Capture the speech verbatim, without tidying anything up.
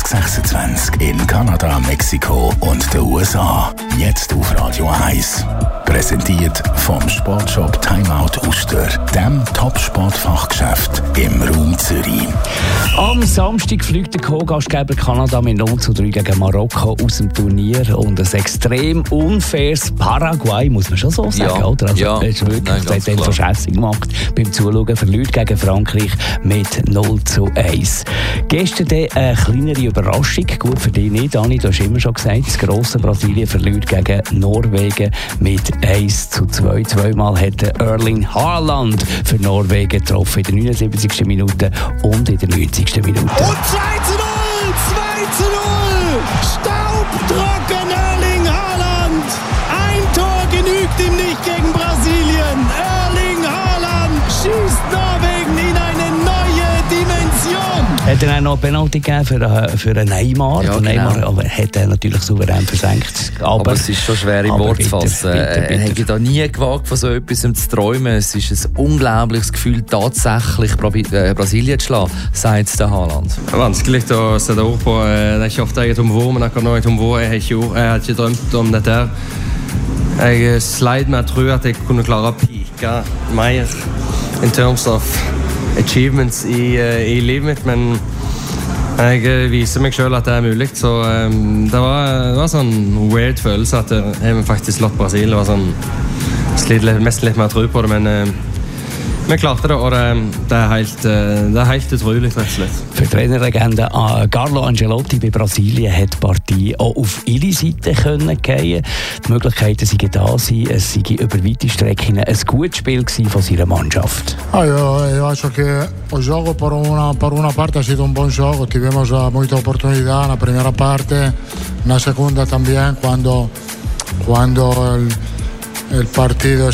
zweitausendsechsundzwanzig in Kanada, Mexiko und den U S A. Jetzt auf Radio eins. Präsentiert vom Sportshop Timeout Uster, dem Top-Sportfachgeschäft im Raum Zürich. Am Samstag fliegt der Co-Gastgeber Kanada mit null zu drei gegen Marokko aus dem Turnier und ein extrem unfaires Paraguay, muss man schon so sagen, ja, oder? Also, ja. Es ist wirklich Nein, den Verschätzung gemacht beim Zuschauen, verliert gegen Frankreich mit null zu eins. Gestern eine kleinere Überraschung, gut für dich nicht, Dani, du hast immer schon gesagt, das grosse Brasilien verliert gegen Norwegen mit eins zu zwei. Zweimal hat Erling Haaland für Norwegen getroffen, in der neunundsiebzigsten Minute und in der neunzigsten Minute. Und zwei zu null! zwei zu null! Staubtrocken Erling Haaland! Ein Tor genügt ihm nicht gegen Brasilien. Erling Haaland schießt Norwegen in eine neue Dimension. Hat er auch noch eine Penalty gegeben für, für einen Neymar? Ja, der genau. Neymar aber hat er natürlich souverän versenkt. Aber, aber es ist schon schwer im Wort zu fassen. Er hätte da nie gewagt, von so etwas zu träumen. Es ist ein unglaubliches Gefühl, tatsächlich Brasilien zu schlagen, sagt der Haaland. Vanskelig å sette ord på. Det er ikke ofte jeg er tom hvor, men akkurat nå er jeg tom hvor. Jeg har ikke, jeg har ikke drømt om dette her. Jeg sleit med å tro at jeg kunne klare å pike mer in terms of achievements i, i livet mitt, men jeg viser meg selv at det er mulig. Så um, det var, det var sånn weird følelse at jeg faktisk slått Brasil. Det var sånn, slitt litt, mest litt med å tro på det, men uh, vi klarte det, og det, det, er helt, det er helt utrolig, rett og slett. Für die Trainerlegende Carlo Ancelotti bei Brasilien hat die Partie auch auf ihre Seite können gehen. Die Möglichkeiten waren da, es sei über weite Strecken ein gutes Spiel von seiner Mannschaft. Ah, io, io acho che il gioco per una, per una parte ha sido un buon gioco, tuvimos mucha oportunidad en la primera parte, una segunda también, cuando, cuando el, el partido